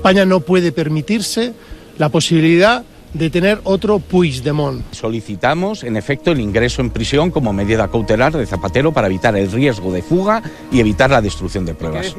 España no puede permitirse la posibilidad de tener otro Puigdemont. Solicitamos, en efecto, el ingreso en prisión como medida cautelar de Zapatero para evitar el riesgo de fuga y evitar la destrucción de pruebas.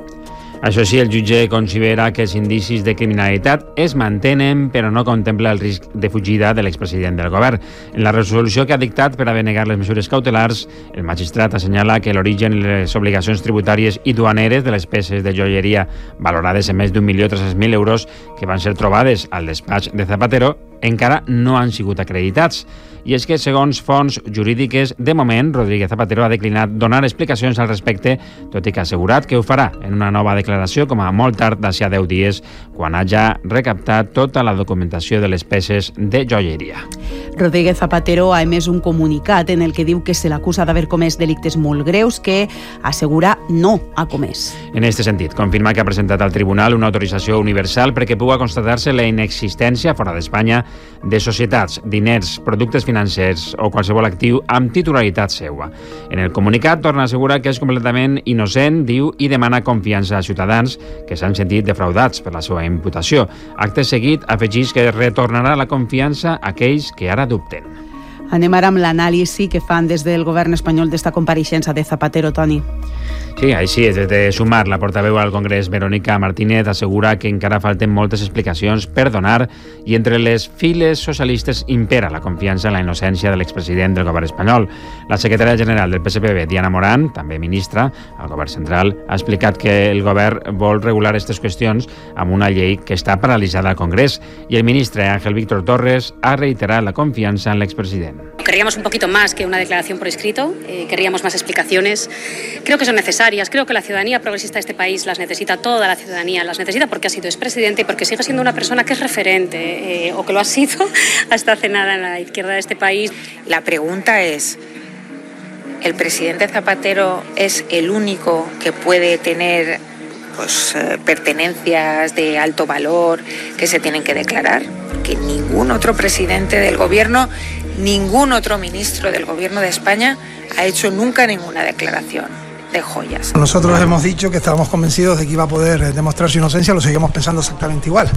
Això sí, el jutge considera que els indicis de criminalitat es mantenen, però no contempla el risc de fugida de l'expresident del govern. En la resolució que ha dictat per a denegar les mesures cautelars, el magistrat assenyala que l'origen i les obligacions tributàries i duaneres de les peces de joieria valorades en més d'1.300.000 euros que van ser trobades al despatx de Zapatero encara no han sigut acreditats. I és que, segons fonts jurídiques, de moment, Rodríguez Zapatero ha declinat donar explicacions al respecte, tot i que ha assegurat que ho farà en una nova declaració com a molt tard d'ací a 10 dies, quan hagi recaptat tota la documentació de les peces de joieria. Rodríguez Zapatero ha emès un comunicat en el que diu que se l'acusa d'haver comès delictes molt greus que assegura no ha comès. En aquest sentit, confirma que ha presentat al tribunal una autorització universal perquè pugui constatar-se la inexistència fora d'Espanya de societats, diners, productes financers o qualsevol actiu amb titularitat seua. En el comunicat torna a assegurar que és completament innocent, diu, i demana confiança als ciutadans que s'han sentit defraudats per la seva imputació. Acte seguit, afegeix que retornarà la confiança a aquells que ara dubten. Anem ara amb l'anàlisi que fan des del govern espanyol d'esta compareixença de Zapatero, Toni. Sí, així és. Des de Sumar, la portaveu al Congrés, Verónica Martínez, assegura que encara falten moltes explicacions per donar i entre les files socialistes impera la confiança en la innocència de l'expresident del govern espanyol. La secretària general del PSPB, Diana Morán, també ministra al govern central, ha explicat que el govern vol regular aquestes qüestions amb una llei que està paralitzada al Congrés i el ministre Ángel Víctor Torres ha reiterat la confiança en l'expresident. Querríamos un poquito más que una declaración por escrito, querríamos más explicaciones. Creo que son necesarias, creo que la ciudadanía progresista de este país las necesita, toda la ciudadanía las necesita porque ha sido expresidente y porque sigue siendo una persona que es referente o que lo ha sido hasta hace nada en la izquierda de este país. La pregunta es, ¿el presidente Zapatero es el único que puede tener pertenencias de alto valor que se tienen que declarar? Que ningún otro presidente del gobierno, ningún otro ministro del gobierno de España ha hecho nunca ninguna declaración de joyas. Nosotros hemos dicho que estábamos convencidos de que iba a poder demostrar su inocencia, lo seguimos pensando exactamente igual.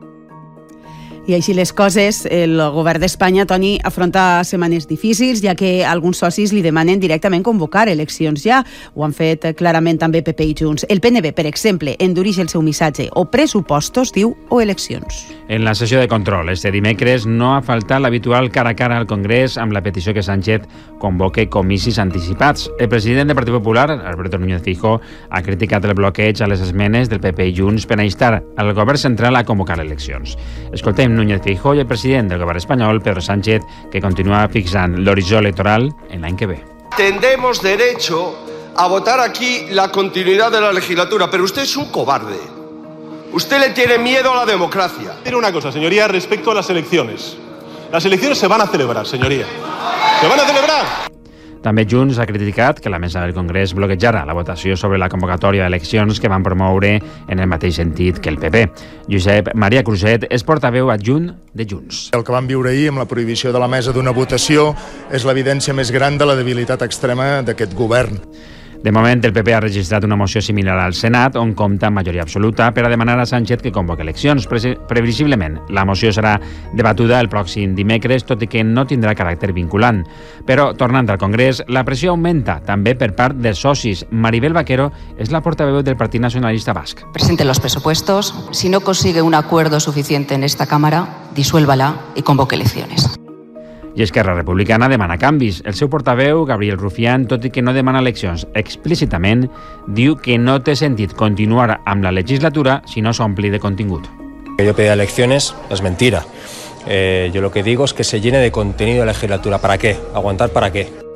I així les coses, el govern d'Espanya, Toni, afronta setmanes difícils, ja que alguns socis li demanen directament convocar eleccions ja. Ho han fet clarament també PP i Junts. El PNB, per exemple, endureix el seu missatge. O pressupostos, diu, o eleccions. En la sessió de control, este dimecres, no ha faltat l'habitual cara a cara al Congrés amb la petició que Sánchez convoque comicis anticipats. El president del Partit Popular, Alberto Núñez Feijóo, ha criticat el bloqueig a les esmenes del PP i Junts per a instar al govern central a convocar eleccions. Escoltem Núñez Feijóo i el president del govern espanyol, Pedro Sánchez, que continua fixant l'horitzó electoral en l'any que ve. Tendremos derecho a votar aquí la continuidad de la legislatura, pero usted es un cobarde. Usted le tiene miedo a la democracia. Diré una cosa, señoría, respecto a las elecciones. Las elecciones se van a celebrar, señoría. ¡Se van a celebrar! També Junts ha criticat que la mesa del Congrés bloquejara la votació sobre la convocatòria d'eleccions que van promoure en el mateix sentit que el PP. Josep Maria Cruzet és portaveu adjunt de Junts. El que vam viure ahir amb la prohibició de la mesa d'una votació és l'evidència més gran de la debilitat extrema d'aquest govern. De moment, el PP ha registrat una moció similar al Senat, on compta amb majoria absoluta per a demanar a Sánchez que convoqui eleccions. Previsiblement, la moció serà debatuda el pròxim dimecres, tot i que no tindrà caràcter vinculant. Però, tornant al Congrés, la pressió augmenta, també per part dels socis. Maribel Vaquero és la portaveu del Partit Nacionalista Basc. Presente los presupuestos, si no consigue un acuerdo suficiente en esta Cámara, disuélvala y convoque elecciones. I Esquerra Republicana demana canvis. El seu portaveu, Gabriel Rufián, tot i que no demana eleccions explícitament, diu que no té sentit continuar amb la legislatura si no s'ompli de contingut. Que yo pedía elecciones es mentira. Yo lo que digo es que se llene de contenido la legislatura. ¿Para qué? ¿Aguantar para qué?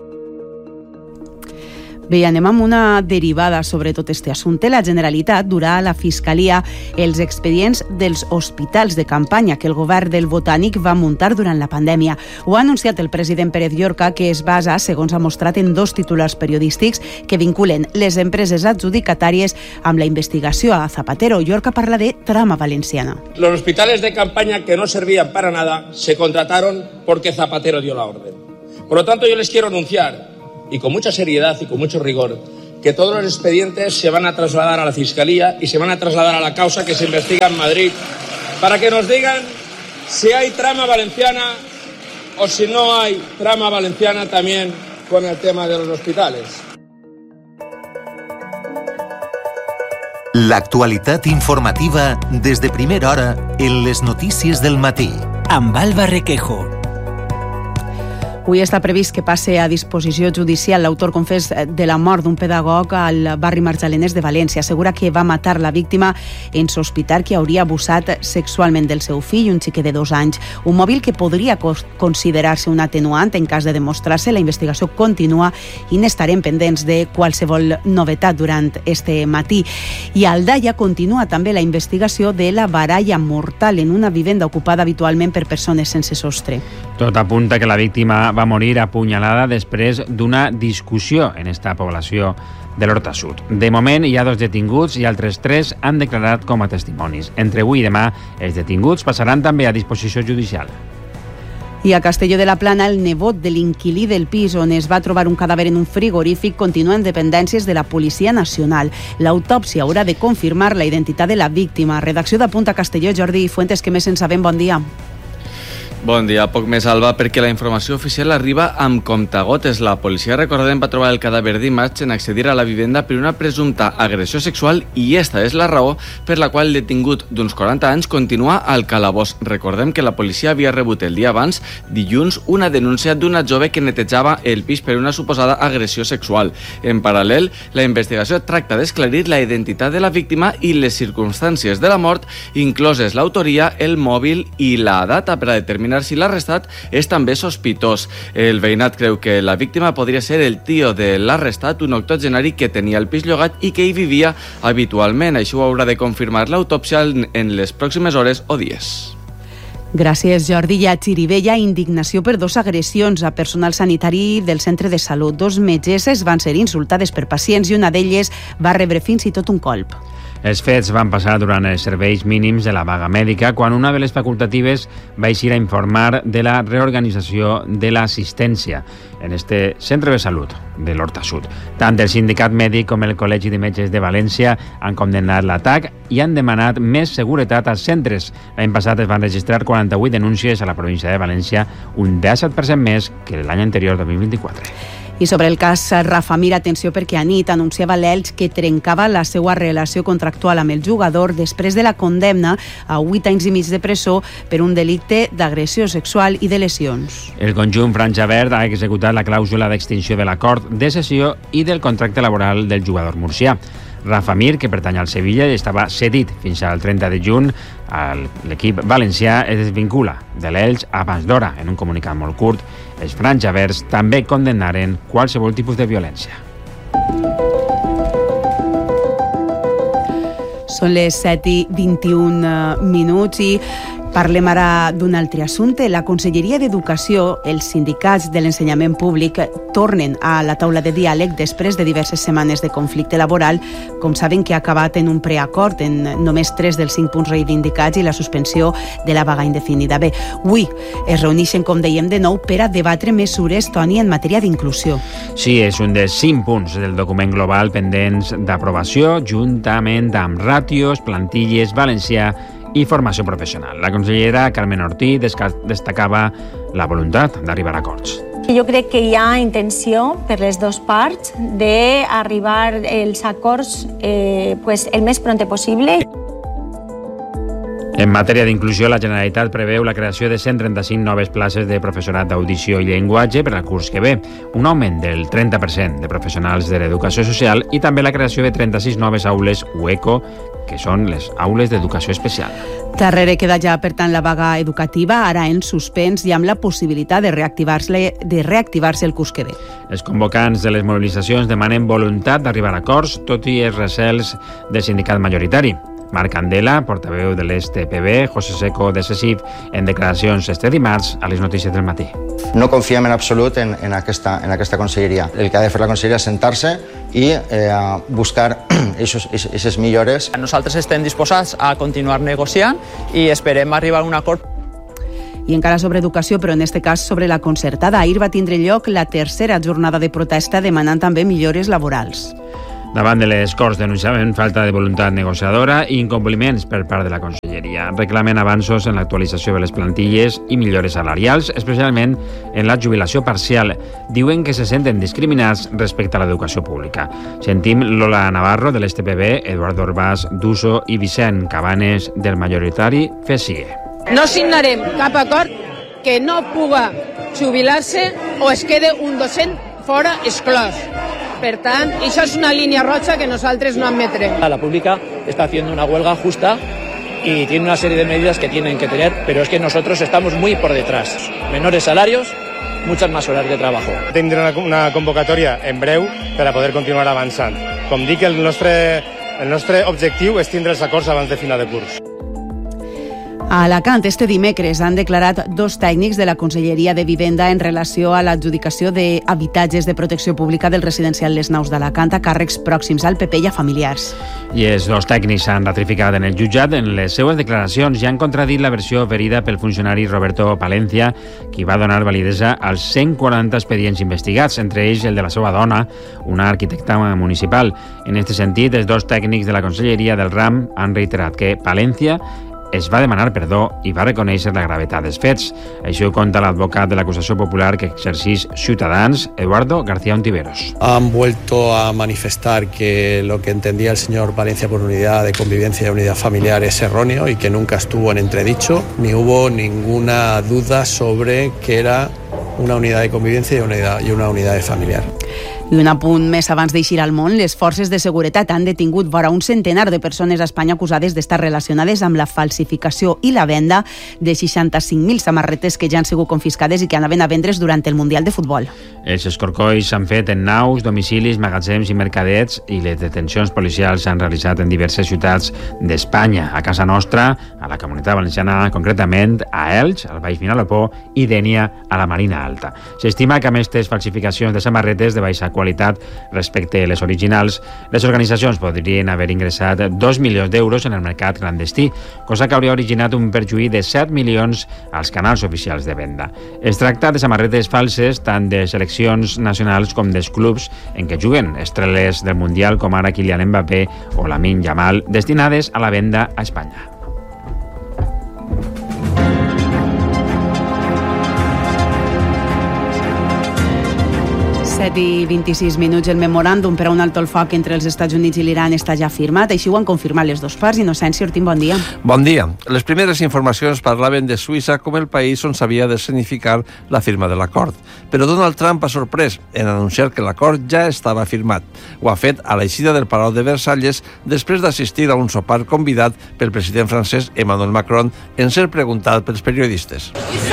Bé, anem amb una derivada sobre tot este assumpte. La Generalitat durà a la Fiscalia els expedients dels hospitals de campanya que el govern del Botànic va muntar durant la pandèmia. Ho ha anunciat el president Pérez Llorca, que es basa, segons ha mostrat, en 2 titulars periodístics que vinculen les empreses adjudicatàries amb la investigació a Zapatero. Llorca parla de trama valenciana. Los hospitales de campaña que no servían para nada se contrataron porque Zapatero dio la orden. Por lo tanto, yo les quiero anunciar, y con mucha seriedad y con mucho rigor, que todos los expedientes se van a trasladar a la Fiscalía y se van a trasladar a la causa que se investiga en Madrid para que nos digan si hay trama valenciana o si no hay trama valenciana también con el tema de los hospitales. L'actualitat informativa des de primera hora en les notícies del matí. Amb Alba Requejo. Avui està previst que passe a disposició judicial l'autor confés de la mort d'un pedagog al barri Marjalenes de València. Assegura que va matar la víctima en sospitar que hauria abusat sexualment del seu fill, un xiquet de 2 anys. Un mòbil que podria considerar-se un atenuant en cas de demostrar-se. La investigació continua i n'estarem pendents de qualsevol novetat durant este matí. I a Aldaia continua també la investigació de la baralla mortal en una vivenda ocupada habitualment per persones sense sostre. Tot apunta que la víctima va morir apunyalada després d'una discussió en esta població de l'Horta Sud. De moment hi ha 2 detinguts i altres 3 han declarat com a testimonis. Entre avui i demà els detinguts passaran també a disposició judicial. I a Castelló de la Plana, el nebot de l'inquilí del pis on es va trobar un cadàver en un frigorífic continua en dependències de la Policia Nacional. L'autòpsia haurà de confirmar la identitat de la víctima. Redacció d'Apunta Castelló, Jordi Fuentes, que més en sabem? Bon dia. Bon dia, poc més, Alba, perquè la informació oficial arriba amb comptagotes. La policia, recordem, va trobar el cadàver dimarts en accedir a la vivenda per una presumpta agressió sexual i esta és la raó per la qual el detingut d'uns 40 anys continua al calabós. Recordem que la policia havia rebut el dia abans, dilluns, una denúncia d'una jove que netejava el pis per una suposada agressió sexual. En paral·lel, la investigació tracta d'esclarir la identitat de la víctima i les circumstàncies de la mort, incloses l'autoria, el mòbil i la data per a determinar si l'arrestat és també sospitós. El veïnat creu que la víctima podria ser el tio de l'arrestat, un octogenari que tenia el pis llogat i que hi vivia habitualment. Això ho haurà de confirmar l'autòpsia en les pròximes hores o dies. Gràcies, Jordi. I a Xirivella, indignació per 2 agressions a personal sanitari del centre de salut. 2 metgesses van ser insultades per pacients i una d'elles va rebre fins i tot un colp. Els fets van passar durant els serveis mínims de la vaga mèdica, quan una de les facultatives va eixir a informar de la reorganització de l'assistència en este centre de salut de l'Horta Sud. Tant el sindicat mèdic com el Col·legi de Metges de València han condemnat l'atac i han demanat més seguretat als centres. L'any passat es van registrar 48 denúncies a la província de València, un 17% més que l'any anterior, 2024. I sobre el cas Rafa Mir, atenció, perquè anit anunciava l'Elx que trencava la seva relació contractual amb el jugador després de la condemna a 8 anys i mig de presó per un delicte d'agressió sexual i de lesions. El conjunt Franja Verd ha executat la clàusula d'extinció de l'acord de cessió i del contracte laboral del jugador murcià. Rafa Mir, que pertany al Sevilla i estava cedit fins al 30 de juny a l'equip valencià, es desvincula de l'Elx abans d'hora. En un comunicat molt curt, els franjaverds també condemnaren qualsevol tipus de violència. Són les 7:21 i parlem ara d'un altre assumpte. La Conselleria d'Educació, els sindicats de l'ensenyament públic tornen a la taula de diàleg després de diverses setmanes de conflicte laboral. Com saben, que ha acabat en un preacord en només 3 dels 5 punts reivindicats i la suspensió de la vaga indefinida. Bé, avui es reuneixen, com dèiem, de nou per a debatre mesures, Toni, en matèria d'inclusió. Sí, és un dels 5 punts del document global pendents d'aprovació, juntament amb ràtios, plantilles, valencià i formació professional. La consellera Carmen Ortí destacava la voluntat d'arribar a acords. Jo crec que hi ha intenció per les 2 parts d'arribar als acords el més pront possible. En matèria d'inclusió, la Generalitat preveu la creació de 135 noves places de professorat d'audició i llenguatge per al curs que ve, un augment del 30% de professionals de l'educació social i també la creació de 36 noves aules UECO, que són les aules d'educació especial. Darrere queda ja, per tant, la vaga educativa, ara en suspens i amb la possibilitat de reactivar-se el curs que ve. Els convocants de les mobilitzacions demanen voluntat d'arribar a acords, tot i els recels del sindicat majoritari. Marc Candela, portaveu de l'STPB, José Seco de CESIF, en declaracions este dimarts a les notícies del matí. No confiem en absolut en aquesta conselleria. El que ha de fer la conselleria és sentar-se i buscar aquestes millores. Nosaltres estem disposats a continuar negociant i esperem arribar a un acord. I encara sobre educació, però en aquest cas sobre la concertada. Ahir va tindre lloc la tercera jornada de protesta demanant també millores laborals. Davant de les Corts denunciaven falta de voluntat negociadora i incompliments per part de la Conselleria. Reclamen avanços en l'actualització de les plantilles i millores salarials, especialment en la jubilació parcial. Diuen que se senten discriminats respecte a l'educació pública. Sentim Lola Navarro de l'STPB, Eduardo Orbàs d'Uso i Vicent Cabanes del majoritari FESIE. No signarem cap acord que no puga jubilar-se o es quede un docent fora exclòs. Per tant, això és una línia roja que nosaltres no admetrem. La pública está haciendo una huelga justa y tiene una serie de medidas que tienen que tener, pero es que nosotros estamos muy por detrás. Menores salarios, muchas más horas de trabajo. Tindrem una convocatòria en breu per a poder continuar avançant. Com dic, el nostre objectiu és tindre els acords abans de final de curs. A Alacant, este dimecres han declarat 2 tècnics de la Conselleria de Vivenda en relació a l'adjudicació d'habitatges de protecció pública del residencial Les Naus d'Alacant a càrrecs pròxims al PP i a familiars. I els 2 tècnics s'han ratificat en el jutjat en les seues declaracions i han contradit la versió oferida pel funcionari Roberto Palencia, qui va donar validesa als 140 expedients investigats, entre ells el de la seva dona, una arquitecta municipal. En aquest sentit, els 2 tècnics de la Conselleria del RAM han reiterat que Palencia es va demanar perdó i va reconèixer la gravetat dels fets. Això ho conta l'advocat de l'acusació popular que exercís Ciutadans, Eduardo García Ontiveros. Han vuelto a manifestar que lo que entendía el señor Palencia por unidad de convivencia y unidad familiar es erróneo y que nunca estuvo en entredicho, ni hubo ninguna duda sobre que era una unidad de convivencia y una unidad de familiar. I un apunt més abans d'eixir al món, les forces de seguretat han detingut vora un centenar de persones a Espanya acusades d'estar relacionades amb la falsificació i la venda de 65.000 samarretes que ja han sigut confiscades i que anaven a vendre's durant el Mundial de Futbol. Els escorcolls s'han fet en naus, domicilis, magatzems i mercadets i les detencions policials s'han realitzat en diverses ciutats d'Espanya. A casa nostra, a la Comunitat Valenciana, concretament a Elx, al Baix Vinalopó i Dénia, a la Marina Alta. S'estima que amb aquestes falsificacions de samarretes de baixa qualitat respecte a les originals, les organitzacions podrien haver ingressat 2 milions d'euros en el mercat clandestí, cosa que hauria originat un perjuí de 7 milions als canals oficials de venda. Es tracta de samarretes falses tant de seleccions nacionals com dels clubs en què juguen estrelles del Mundial com ara Kylian Mbappé o Lamine Yamal, destinades a la venda a Espanya. I 26 minuts. El memoràndum per a un alto el foc entre els Estats Units i l'Iran està ja firmat. Així ho han confirmat les 2 parts. Innocència Ortín, bon dia. Bon dia. Les primeres informacions parlaven de Suïssa com el país on s'havia de significar la firma de l'acord. Però Donald Trump ha sorprès en anunciar que l'acord ja estava firmat. Ho ha fet a l'eixida del Palau de Versalles després d'assistir a un sopar convidat pel president francès Emmanuel Macron en ser preguntat pels periodistes.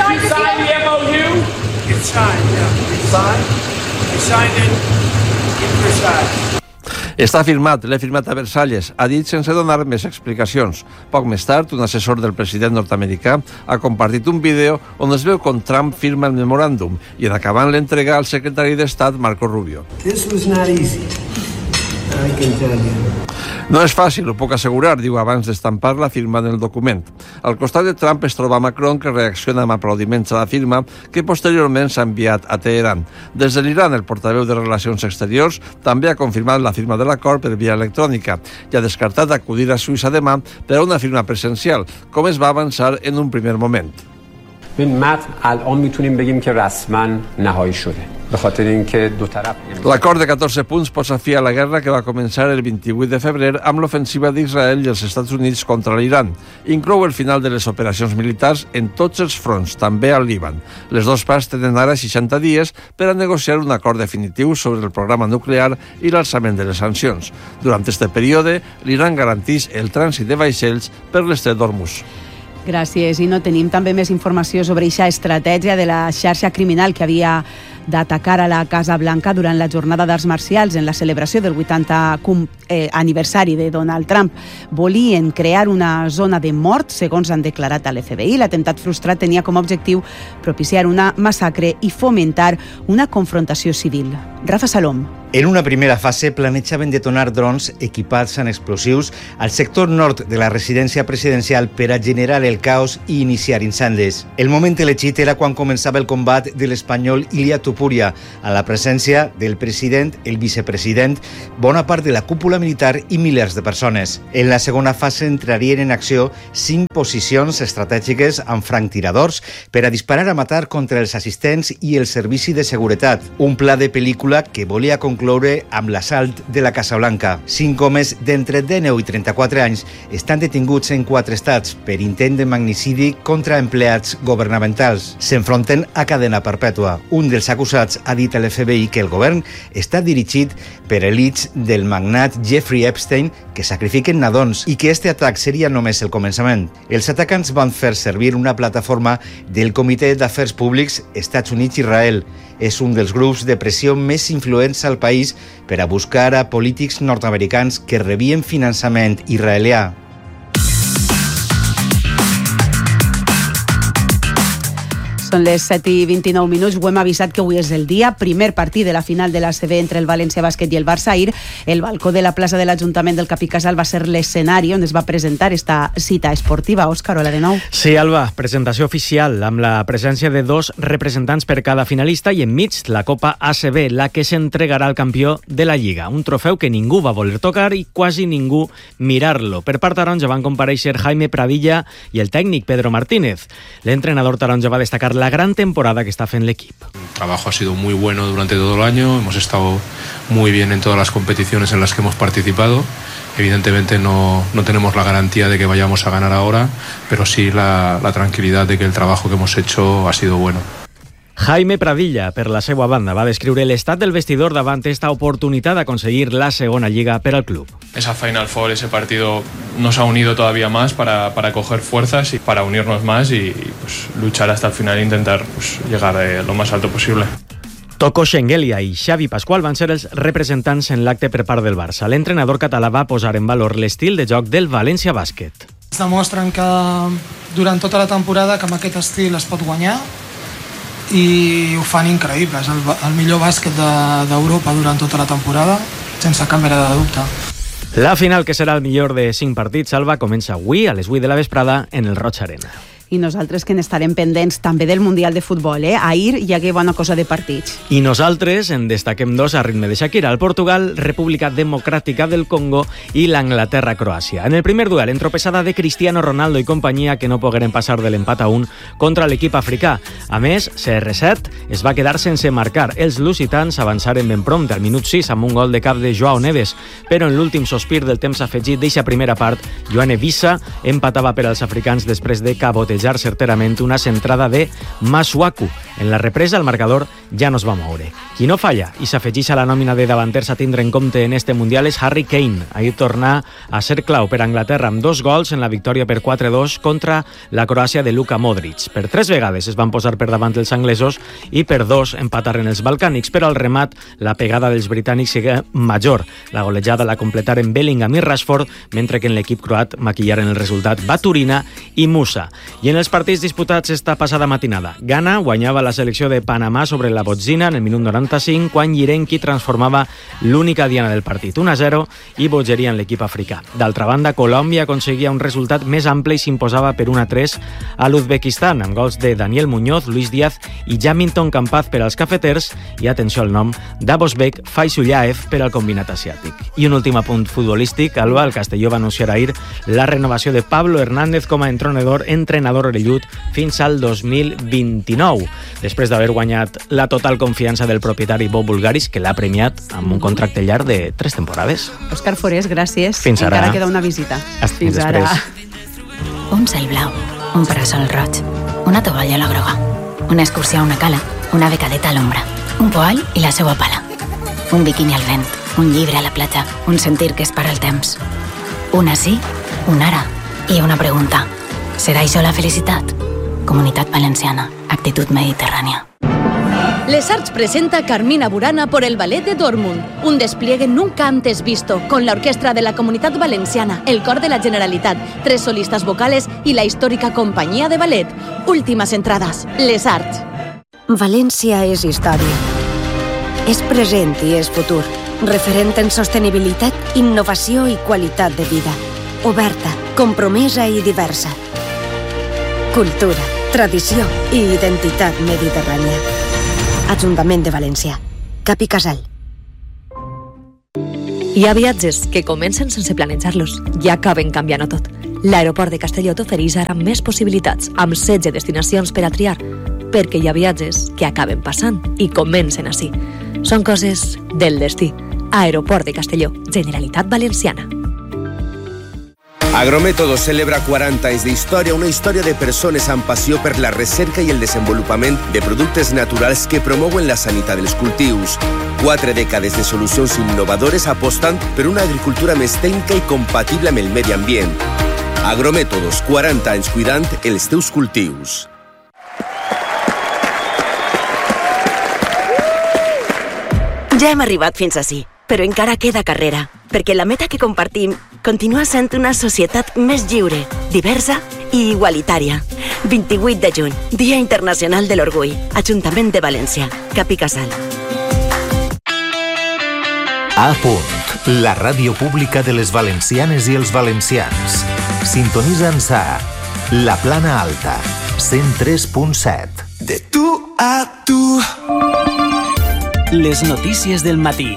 Està firmat, l'he firmat a Versalles, ha dit sense donar més explicacions. Poc més tard, un assessor del president nord-americà ha compartit un vídeo on es veu com Trump firma el memoràndum i en acabant l'entrega al secretari d'Estat Marco Rubio. No és fàcil, ho puc assegurar, diu abans d'estampar la firma del document. Al costat de Trump es troba Macron, que reacciona amb aplaudiments a la firma, que posteriorment s'ha enviat a Teheran. Des de l'Iran, el portaveu de Relacions Exteriors també ha confirmat la firma de l'acord per via electrònica i ha descartat acudir a Suïssa demà per a una firma presencial, com es va avançar en un primer moment. L'acord de 14 punts posa fi a la guerra que va començar el 28 de febrer amb l'ofensiva d'Israel i els Estats Units contra l'Iran. Inclou el final de les operacions militars en tots els fronts, també al Líban. Les 2 parts tenen ara 60 dies per a negociar un acord definitiu sobre el programa nuclear i l'alçament de les sancions. Durant aquest període, l'Iran garanteix el trànsit de vaixells per l'estret d'Hormuz. Gràcies. I no tenim també més informació sobre aquesta estratègia de la xarxa criminal que havia d'atacar a la Casa Blanca durant la jornada d'arts marcials en la celebració del 80 aniversari de Donald Trump. Volien crear una zona de mort, segons han declarat a l'FBI. L'atemptat frustrat tenia com a objectiu propiciar una massacre i fomentar una confrontació civil. Rafa Salom. En una primera fase planejaven detonar drons equipats amb explosius al sector nord de la residència presidencial per a generar el caos i iniciar incendis. El moment elegit era quan començava el combat de l'espanyol Ilia Topuria, a la presència del president, el vicepresident, bona part de la cúpula militar i milers de persones. En la segona fase entrarien en acció 5 posicions estratègiques amb franctiradors per a disparar a matar contra els assistents i el servici de seguretat. Un pla de pel·lícula que volia concloure amb l'assalt de la Casa Blanca. 5 homes d'entre 19 i 34 anys estan detinguts en 4 estats per intent de magnicidi contra empleats governamentals. S'enfronten a cadena perpètua. Un dels acusats ha dit a l'FBI que el govern està dirigit per elits del magnat Jeffrey Epstein que sacrifiquen nadons i que este atac seria només el començament. Els atacants van fer servir una plataforma del Comitè d'Afers Públics Estats Units-Israel. És un dels grups de pressió més influents al país per a buscar a polítics nord-americans que rebien finançament israelià. Són les 7:29. Ho hem avisat que avui és el dia. Primer partit de la final de l'ACB entre el València Bàsquet i el Barça. Ahir, el balcó de la plaça de l'Ajuntament del Capí Casal va ser l'escenari on es va presentar esta cita esportiva. Òscar, hola de nou. Sí, Alba, presentació oficial amb la presència de 2 representants per cada finalista i enmig la Copa ACB, la que s'entregarà al campió de la Lliga. Un trofeu que ningú va voler tocar i quasi ningú mirar-lo. Per part taronja van comparèixer Jaime Pradilla i el tècnic Pedro Martínez. L'entrenador taronja va destacar la gran temporada que está haciendo el equipo. El trabajo ha sido muy bueno durante todo el año, hemos estado muy bien en todas las competiciones en las que hemos participado. Evidentemente no tenemos la garantía de que vayamos a ganar ahora, pero sí la tranquilidad de que el trabajo que hemos hecho ha sido bueno. Jaime Pradilla, per la seva banda, va descriure l'estat del vestidor davant esta oportunitat d'aconseguir la segona lliga per al club. Esa Final Four, ese partido nos ha unido todavía más para coger fuerzas y para unirnos más y pues, luchar hasta el final e intentar pues, llegar lo más alto posible. Toko Schengelia i Xavi Pasqual van ser els representants en l'acte per part del Barça. L'entrenador català va posar en valor l'estil de joc del València Bàsquet. Es demostren que durant tota la temporada que amb aquest estil es pot guanyar i ho fan increïble. És el millor bàsquet d'Europa durant tota la temporada, sense cap mena de dubte. La final, que serà el millor de 5 partits, Alba, comença avui a les 8 de la vesprada en el Roig Arena. I nosaltres que n'estarem pendents també del Mundial de Futbol. Ahir hi hagué bona cosa de partits. I nosaltres en destaquem 2 a ritme de Shakira, el Portugal, República Democràtica del Congo i l'Anglaterra-Croàcia. En el primer duel, entropessada de Cristiano Ronaldo i companyia que no pogueren passar de l'empat a 1 contra l'equip africà. A més, CR7 es va quedar sense marcar. Els lusitans avançaren ben prompte al minut 6 amb un gol de cap de Joao Neves, però en l'últim sospir del temps afegit d'eixa primera part, Ioane Wissa empatava per als africans després de cabotejar certerament una centrada de Masuaku. En la represa el marcador ja no es va moure. Qui no falla i s'afegeix a la nòmina de davanters a tindre en compte en este Mundial és Harry Kane. Ahir tornà a ser clau per Anglaterra amb 2 gols en la victòria per 4-2 contra la Croàcia de Luka Modric. Per 3 vegades es van posar per davant els anglesos i per 2 empataren els balcànics, però al remat la pegada dels britànics sigui major. La golejada la completaren Bellingham i Rashford, mentre que en l'equip croat maquillaren el resultat Baturina i Musa. I en els partits disputats esta passada matinada, Ghana guanyava la selecció de Panamà sobre la Botsina en el minut 95 quan Yirenki transformava l'única diana del partit, 1-0, i bogeria en l'equip africà. D'altra banda, Colòmbia aconseguia un resultat més ample i s'imposava per 1-3 a l'Uzbekistan, amb gols de Daniel Muñoz, Luis Díaz i Jamilton Campaz per als cafeters i, atenció al nom, Davosbek Faisullaev per al combinat asiàtic. I un últim apunt futbolístic, Alba, el Castelló va anunciar ahir la renovació de Pablo Hernández com a entrenador orellut fins al 2029, després d'haver guanyat la total confiança del propietari Bob Bulgaris, que l'ha premiat amb un contracte llarg de 3 temporades. Òscar Forés, gràcies. Fins ara. Encara queda una visita. Fins ara. Un cel blau, un parasol roig, una tovallola groga, una excursió a una cala, una becadeta a l'ombra, un poal i la seua pala, un biquini al vent, un llibre a la platja, un sentir que es para el temps, un ací, un ara i una pregunta. ¿Será això la felicitat? Comunitat Valenciana, actitud mediterránea. Les Arts presenta Carmina Burana por el Ballet de Dortmund, un despliegue nunca antes visto, con la orquesta de la Comunitat Valenciana, el cor de la Generalitat, 3 solistas vocales y la histórica compañía de ballet. Últimas entradas, Les Arts. València és història. És present i és futur. referent en sostenibilitat, innovació i qualitat de vida. Oberta, compromesa i diversa. Cultura, tradició i identitat mediterrània. Ajuntament de València. Cap i Casal. Hi ha viatges que comencen sense planejar-los i acaben canviant-ho tot. L'aeroport de Castelló t'ofereix ara més possibilitats, amb 16 destinacions per a triar, perquè hi ha viatges que acaben passant i comencen així. Són coses del destí. Aeroport de Castelló, Generalitat Valenciana. Agrométodos celebra 40 anys d'història, una història de persones amb passió per la recerca i el desenvolupament de productes naturals que promouen la sanitat dels cultius. 4 dècades de solucions innovadores apostant per una agricultura més tècnica i compatible amb el medi ambient. Agrométodos, 40 anys cuidant els teus cultius. Ja hem arribat fins ací, però encara queda carrera, perquè la meta que compartim continua sent una societat més lliure, diversa i igualitària. 28 de juny, Dia Internacional de l'Orgull, Ajuntament de València, Cap i Casal. A punt, la ràdio pública de les valencianes i els valencians. Sintonitza'ns a La Plana Alta, 103.7. De tu a tu. Les notícies del matí.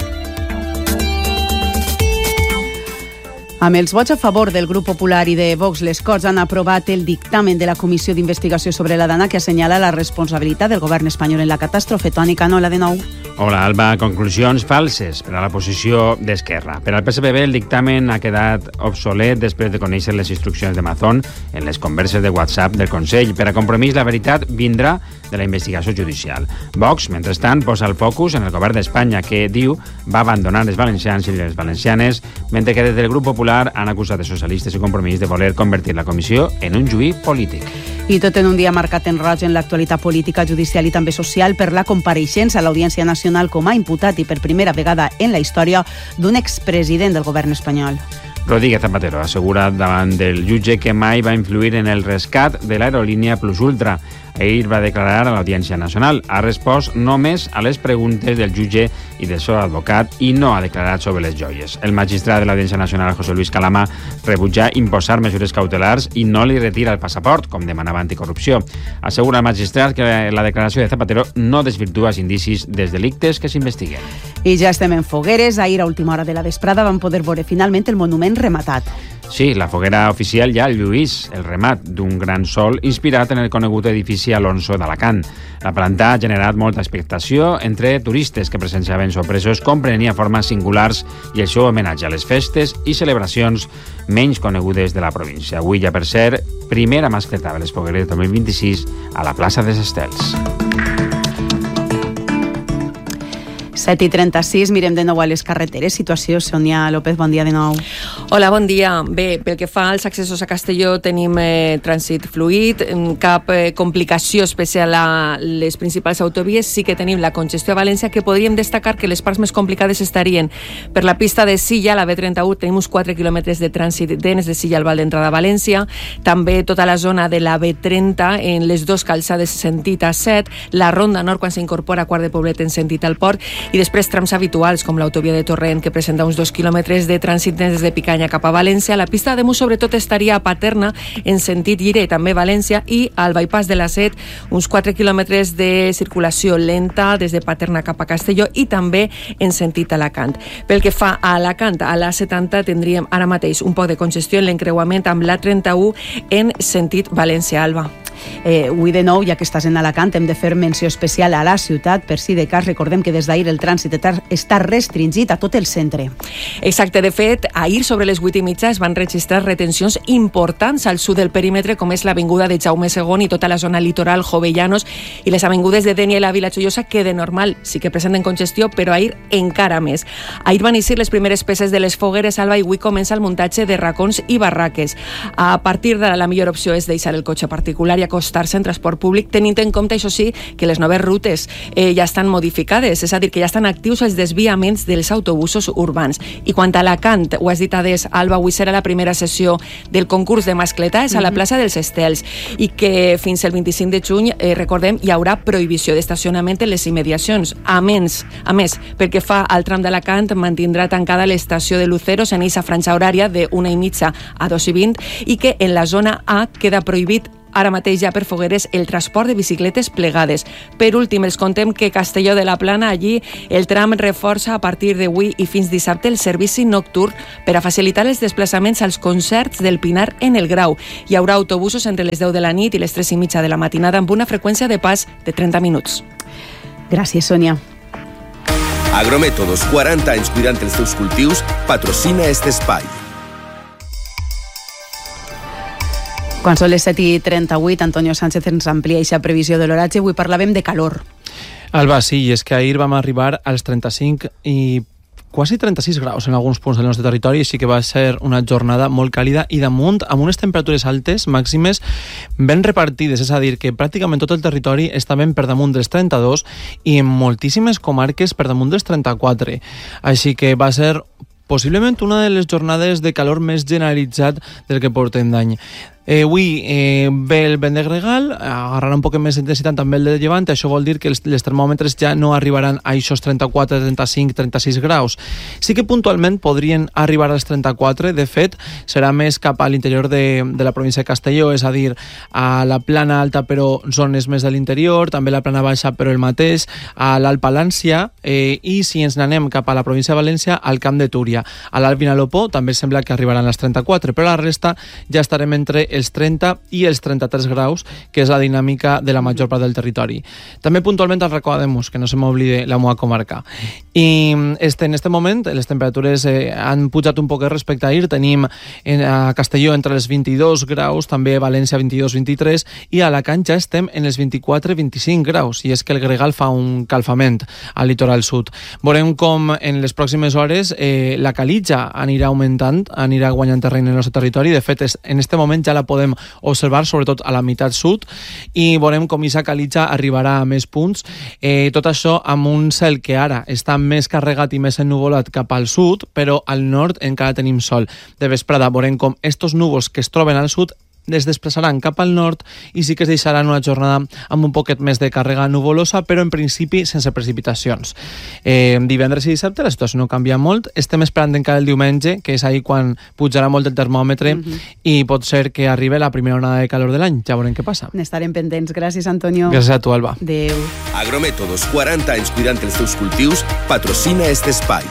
Amb els vots a favor del Grup Popular i de Vox, les Corts han aprovat el dictamen de la Comissió d'Investigació sobre la Dana que assenyala la responsabilitat del govern espanyol en la catàstrofe. Toni Cano, la de nou. Hola, Alba. Conclusions falses per a la posició d'Esquerra. Per al PSPB, el dictamen ha quedat obsolet després de conèixer les instruccions de Mazón en les converses de WhatsApp del Consell. Per a Compromís, la veritat vindrà de la investigació judicial. Vox, mentrestant, posa el focus en el govern d'Espanya, que diu va abandonar els valencians i les valencianes, mentre que des del Grup Popular han acusat de socialistes i Compromís de voler convertir la comissió en un juí polític. I tot en un dia marcat en roig en l'actualitat política, judicial i també social per la compareixença a l'Audiència Nacional com a imputat i per primera vegada en la història d'un expresident del govern espanyol. Rodríguez Zapatero assegura davant del jutge que mai va influir en el rescat de l'aerolínia Plus Ultra. Ahir va declarar a l'Audiència Nacional. Ha respost només a les preguntes del jutge i del seu advocat i no ha declarat sobre les joies. El magistrat de l'Audiència Nacional, José Luis Calama, rebutja imposar mesures cautelars i no li retira el passaport, com demanava Anticorrupció. Assegura el magistrat que la declaració de Zapatero no desvirtua els indicis dels delictes que s'investiguen. I ja estem en fogueres. Ahir, a última hora de la vesprada, vam poder veure finalment el monument rematat. Sí, la foguera oficial ja al Lluís, el remat d'un gran sol inspirat en el conegut edifici Alonso d'Alacant. La planta ha generat molta expectació entre turistes que presenciaven sorpresos, comprenia formes singulars i el seu homenatge a les festes i celebracions menys conegudes de la província. Avui ja per ser primera mascleta de les fogueres 2026 a la plaça dels Estels. 7:36, mirem de nou a les carreteres. Situació, Sònia López, bon dia de nou. Hola, bon dia. Bé, pel que fa als accessos a Castelló tenim trànsit fluid, cap complicació especial a les principals autovies. Sí que tenim la congestió a València, que podríem destacar que les parts més complicades estarien per la pista de Silla, la B31, tenim uns 4 quilòmetres de trànsit d'Enes de Silla al Val d'entrada a València, també tota la zona de la B30 en les dos calçades sentit a 7, la Ronda Nord quan s'incorpora a Quart de Poblet en sentit al Port, i després trams habituals com l'autovia de Torrent, que presenta uns 2 quilòmetres de trànsit des de Picanya cap a València. La pista de Mus sobretot estaria a Paterna en sentit Llire, també València, i al bypass de la Set uns 4 quilòmetres de circulació lenta des de Paterna cap a Castelló i també en sentit Alacant. Pel que fa a Alacant, a la 70 tindríem ara mateix un poc de congestió en l'encreuament amb la 31 en sentit València-Alba. Avui de nou, ja que estàs en Alacant, hem de fer menció especial a la ciutat. Per si de cas, recordem que des d'ahir el trànsit està restringit a tot el centre. Exacte, de fet, ahir sobre les 8:30 es van registrar retencions importants al sud del perímetre, com és l'avinguda de Jaume II i tota la zona litoral, Jovellanos, i les avingudes de Dénia i la Vila Joiosa, que de normal sí que presenten congestió, però ahir encara més. Ahir van eixir les primeres peces de les fogueres, Alba, i avui comença el muntatge de racons i barraques. A partir d'ara, la millor opció és deixar el cotxe particular i acostar-se en transport públic, tenint en compte, això sí, que les noves rutes ja estan modificades, és a dir, que ja estan actius els desviaments dels autobusos urbans. I quant a Alacant, ho has dit adés, Alba, avui serà la primera sessió del concurs de mascletades a la plaça dels Estels i que fins el 25 de juny, recordem, hi haurà prohibició d'estacionament en les immediacions. A més, pel que fa al tram d'Alacant, mantindrà tancada l'estació de Luceros en eixa franja horària de 1:30 a 2:20 i que en la zona A queda prohibit ara mateix ja per fogueres el transport de bicicletes plegades. Per últim, els contem que Castelló de la Plana, allí el tram reforça a partir d'avui i fins dissabte el servici nocturn per a facilitar els desplaçaments als concerts del Pinar en el Grau. Hi haurà autobusos entre les 10 de la nit i les 3:30 de la matinada amb una freqüència de pas de 30 minuts. Gràcies, Sònia. Agrométodos, 40 anys cuidant els teus cultius, patrocina este espai. Quan són les 7:38, Antonio Sánchez ens amplia aquesta previsió de l'oratge. Avui parlàvem de calor. Alba, sí, i és que ahir vam arribar als 35 i quasi 36 graus en alguns punts del nostre territori, així que va ser una jornada molt càlida i damunt amb unes temperatures altes, màximes, ben repartides, és a dir, que pràcticament tot el territori està ben per damunt dels 32 i en moltíssimes comarques per damunt dels 34. Així que va ser possiblement una de les jornades de calor més generalitzat del que portem d'any. Avui ve el vent de gregal, agarrarà un poc més d'intensitat també el de llevant, això vol dir que els termòmetres ja no arribaran a aquests 34, 35, 36 graus. Sí que puntualment podrien arribar als 34, de fet, serà més cap a l'interior de la província de Castelló, és a dir, a la plana alta però zones més de l'interior, també la plana baixa però el mateix, a l'Alt Palància i si ens n'anem cap a la província de València, al Camp de Túria. A l'Alt Vinalopó també sembla que arribaran als 34, però la resta ja estarem entre els 30 i els 33 graus, que és la dinàmica de la major part del territori. També puntualment els recordem-nos, que no se m'oblide la meva comarca. I en este moment les temperatures han pujat un poc respecte a ahir. Tenim a Castelló entre els 22 graus, també a València 22-23 i a Alacant ja estem en els 24-25 graus, i és que el gregal fa un calfament al litoral sud. Veurem com en les pròximes hores la calitja anirà augmentant, anirà guanyant terreny en el nostre territori. De fet, en este moment ja la podem observar, sobretot a la meitat sud, i veurem com aquesta calitja arribarà a més punts. Tot això amb un cel que ara està més carregat i més ennuvolat cap al sud, però al nord encara tenim sol. De vesprada veurem com estos núvols que es troben al sud es desplaçaran cap al nord i sí que es deixaran una jornada amb un poquet més de càrrega nuvolosa, però en principi sense precipitacions. Divendres i dissabte la situació no canvia molt. Estem esperant encara el diumenge, que és ahir quan pujarà molt el termòmetre i pot ser que arribi la primera onada de calor de l'any. Ja veurem què passa. N'estarem pendents. Gràcies, Antonio. Gràcies a tu, Alba. Adéu. Agrométodos, 40 anys cuidant els teus cultius, patrocina este espai.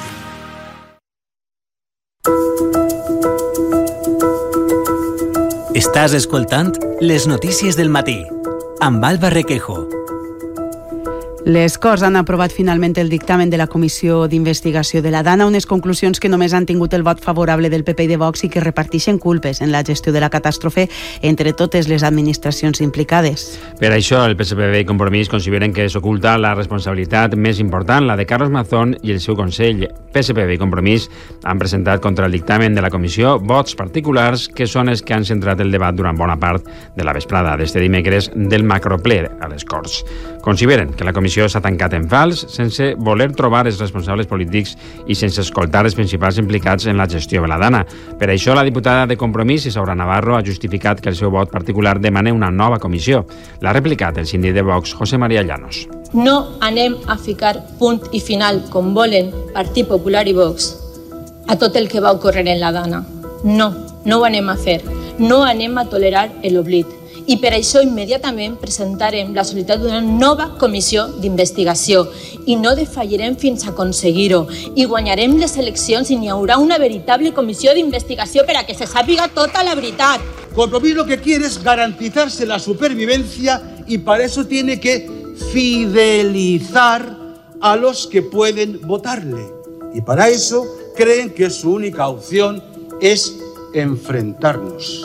Estàs escoltant les notícies del matí amb Alba Requejo. Les Corts han aprovat finalment el dictamen de la Comissió d'Investigació de la Dana, unes conclusions que només han tingut el vot favorable del PP i de Vox i que reparteixen culpes en la gestió de la catàstrofe entre totes les administracions implicades. Per això, el PSPB i Compromís consideren que s'oculta la responsabilitat més important, la de Carlos Mazón i el seu Consell. PSPB i Compromís han presentat contra el dictamen de la Comissió vots particulars que són els que han centrat el debat durant bona part de la vesprada d'este dimecres del macrople a les Corts. Consideren que la Comissió s'ha tancat en fals sense voler trobar els responsables polítics i sense escoltar els principals implicats en la gestió de la Dana. Per això, la diputada de Compromís, Isaura Navarro, ha justificat que el seu vot particular demana una nova comissió. L'ha replicat el síndic de Vox, José María Llanos. No anem a ficar punt i final, com volen Partit Popular i Vox, a tot el que va ocórrer en la Dana. No ho anem a fer. No anem a tolerar l'oblit. I per això immediatament presentarem la solicitud d'una nova comissió d'investigació i no defallirem fins a aconseguir-ho i guanyarem les eleccions i n'hi haurà una veritable comissió d'investigació per a que se sàpiga tota la veritat. Compromís lo que quiere es garantizarse la supervivencia y para eso tiene que fidelizar a los que pueden votarle. Y para eso creen que su única opción es enfrentarnos.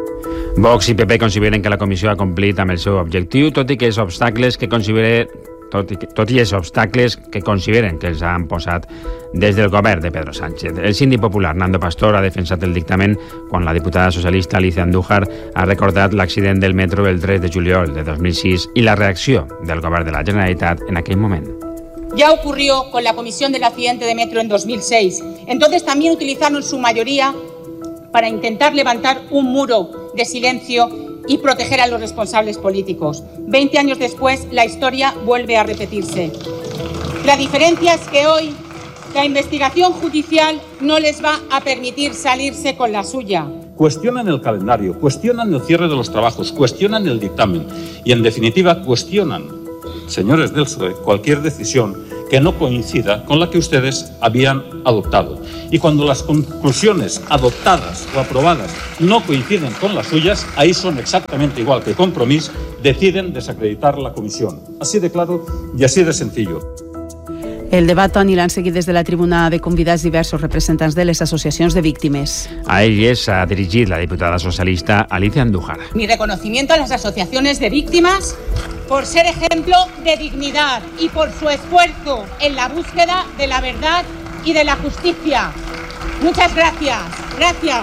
Vox i PP consideren que la comissió ha complit amb el seu objectiu, tot i que els obstacles que consideren tot i els obstacles que consideren que els han posat des del govern de Pedro Sánchez. El síndic popular Nando Pastor ha defensat el dictamen quan la diputada socialista Alicia Andújar ha recordat l'accident del metro el 3 de juliol de 2006 i la reacció del govern de la Generalitat en aquell moment. Ya ocurrió con la comisión del accidente de metro en 2006. Entonces también utilizaron su mayoría para intentar levantar un muro de silencio y proteger a los responsables políticos. 20 años después, la historia vuelve a repetirse. La diferencia es que hoy la investigación judicial no les va a permitir salirse con la suya. Cuestionan el calendario, cuestionan el cierre de los trabajos, cuestionan el dictamen y, en definitiva, cuestionan, señores del PSOE, cualquier decisión que no coincida con la que ustedes habían adoptado. Y cuando las conclusiones adoptadas o aprobadas no coinciden con las suyas, ahí son exactamente igual que Compromís, deciden desacreditar la comisión. Así de claro y así de sencillo. El debat, Toni, l'han seguit des de la tribuna de convidats diversos representants de les associacions de víctimes. A elles s'ha dirigit la diputada socialista Alicia Andújar. Mi reconocimiento a las asociaciones de víctimas por ser ejemplo de dignidad y por su esfuerzo en la búsqueda de la verdad y de la justicia. Muchas gracias. Gracias.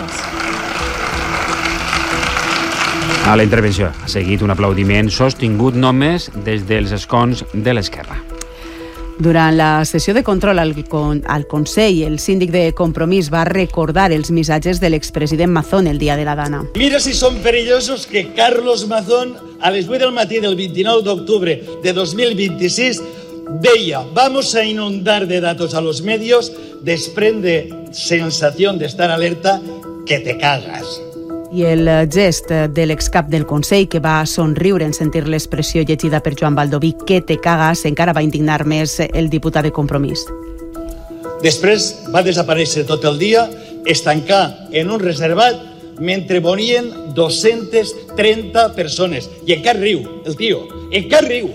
A la intervenció ha seguit un aplaudiment sostingut només des dels escons de l'esquerra. Durant la sessió de control al Consell, el síndic de Compromís va recordar els missatges de l'expresident Mazón el dia de la Dana. Mira si són perillosos que Carlos Mazón, a les 8 del matí del 29 d'octubre de 2026, deia: vamos a inundar de datos a los medios, desprende sensación de estar alerta, que te cagas. I el gest de l'excap del Consell, que va somriure en sentir l'expressió llegida per Joan Baldoví, que te cagas, encara va indignar més el diputat de Compromís. Després va desaparèixer tot el dia, es tancà en un reservat mentre morien 230 persones. I encara riu, el tio, encara riu.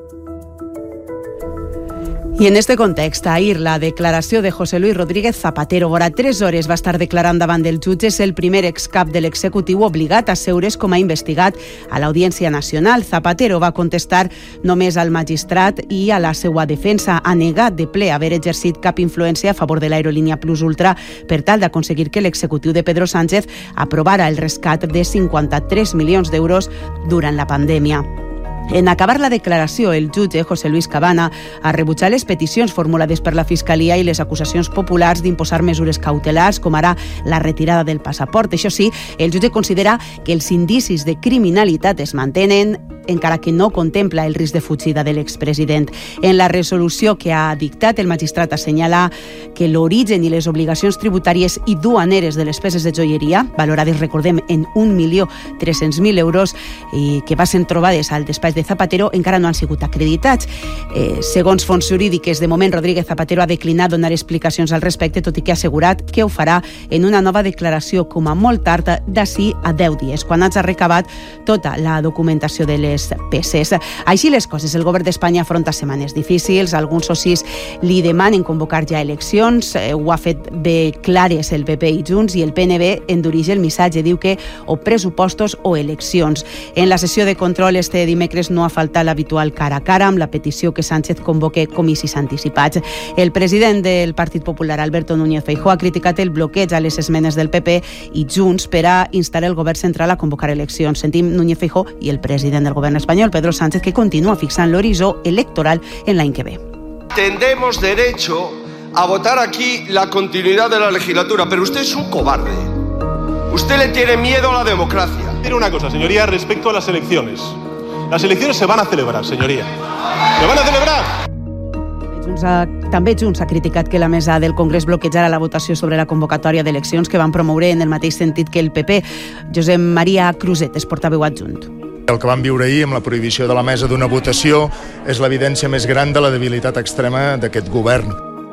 I en este context, ahir la declaració de José Luis Rodríguez Zapatero. Vora 3 hores va estar declarant davant del jutge. És el primer excap de l'executiu obligat a seure's com a investigat a l'Audiència Nacional. Zapatero va contestar només al magistrat i a la seva defensa. Ha negat de ple haver exercit cap influència a favor de l'aerolínia Plus Ultra per tal d'aconseguir que l'executiu de Pedro Sánchez aprovara el rescat de 53 milions d'euros durant la pandèmia. En acabar la declaració, el jutge José Luis Cabana ha rebutjat les peticions formulades per la Fiscalia i les acusacions populars d'imposar mesures cautelars, com ara la retirada del passaport. Això sí, el jutge considera que els indicis de criminalitat es mantenen, encara que no contempla el risc de fugida de l'expresident. En la resolució que ha dictat, el magistrat assenyala que l'origen i les obligacions tributàries i duaneres de les peces de joieria, valorades, recordem, en 1.300.000 euros, i que va ser trobades al despatx de Zapatero, encara no han sigut acreditats. Segons fonts jurídiques, de moment Rodríguez Zapatero ha declinat donar explicacions al respecte, tot i que ha assegurat que ho farà en una nova declaració com a molt tard d'ací a 10 dies, quan hagi recabat tota la documentació de les peces. Així les coses, el govern d'Espanya afronta setmanes difícils, alguns socis li demanen convocar ja eleccions, ho ha fet bé clares el PP i Junts, i el PNB endureix el missatge, diu que o pressupostos o eleccions. En la sessió de control este dimecres no ha faltat l'habitual cara a cara amb la petició que Sánchez convoque comicis anticipats. El president del Partit Popular, Alberto Núñez Feijóo, ha criticat el bloqueig a les esmenes del PP i Junts per a instar el govern central a convocar eleccions. Sentim Núñez Feijóo i el president del govern espanyol, Pedro Sánchez, que continua fixant l'horitzó electoral en l'any que ve. Tendremos derecho a votar aquí la continuidad de la legislatura, pero usted es un cobarde. Usted le tiene miedo a la democracia. Diré una cosa, señoría, respecto a las elecciones. Las elecciones se van a celebrar, señoría. ¡Se van a celebrar! També Junts ha criticat que la mesa del Congrés bloquejara la votació sobre la convocatòria d'eleccions que van promoure en el mateix sentit que el PP. Josep Maria Cruzet és portaveu adjunt. El que vam viure ahir amb la prohibició de la mesa d'una votació és l'evidència més gran de la debilitat extrema d'aquest govern.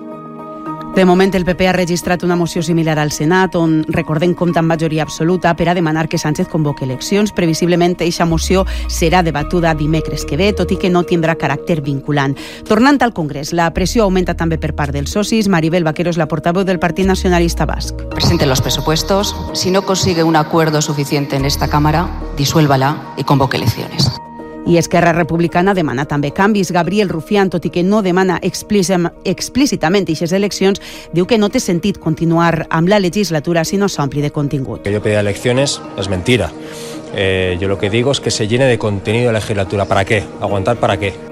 De moment, el PP ha registrat una moció similar al Senat, on, recordem, compta amb majoria absoluta per a demanar que Sánchez convoqui eleccions. Previsiblement, eixa moció serà debatuda dimecres que ve, tot i que no tindrà caràcter vinculant. Tornant al Congrés, la pressió augmenta també per part dels socis. Maribel Vaquero és la portaveu del Partit Nacionalista Basc. Presente los presupuestos. Si no consigue un acuerdo suficiente en esta Cámara, disuélvala y convoque elecciones. I Esquerra Republicana demana també canvis. Gabriel Rufián, tot i que no demana explícitament aquestes eleccions, diu que no té sentit continuar amb la legislatura si no s'ompli de contingut. Que yo pedía elecciones es mentira. Yo lo que digo es que se llene de contenido de legislatura. ¿Para qué? ¿Aguantar para qué?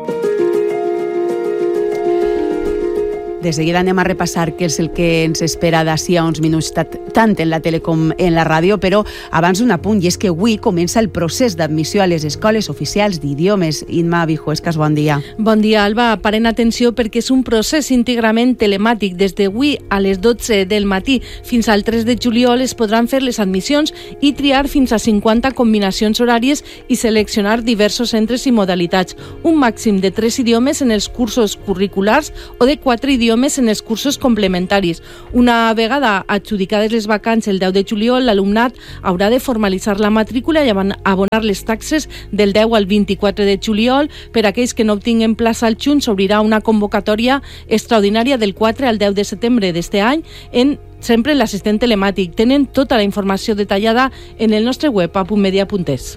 De seguida anem a repassar què és el que ens espera d'ací a uns minuts, tant en la tele com en la ràdio, però abans un apunt, i és que avui comença el procés d'admissió a les escoles oficials d'idiomes. Inma Vijuescas, bon dia. Bon dia, Alba. Paren atenció perquè és un procés íntegrament telemàtic. Des d'avui a les 12 del matí fins al 3 de juliol es podran fer les admissions i triar fins a 50 combinacions horàries i seleccionar diversos centres i modalitats. Un màxim de 3 idiomes en els cursos curriculars o de 4 idiomes en els cursos complementaris. Una vegada adjudicades les vacants el 10 de juliol, l'alumnat haurà de formalitzar la matrícula i abonar les taxes del 10 al 24 de juliol. Per a aquells que no obtinguen plaça al juny, s'obrirà una convocatòria extraordinària del 4 al 10 de setembre d'este any sempre en l'assistent telemàtic. Tenen tota la informació detallada en el nostre web apuntmedia.es.